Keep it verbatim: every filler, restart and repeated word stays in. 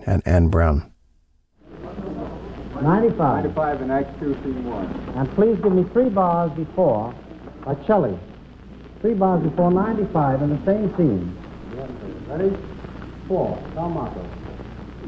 and Anne Brown. ninety-five. ninety-five in Act two, Scene one. And please give me three bars before, by Shelley. Three bars before ninety-five in the same scene. Ready? Four. Don Marco.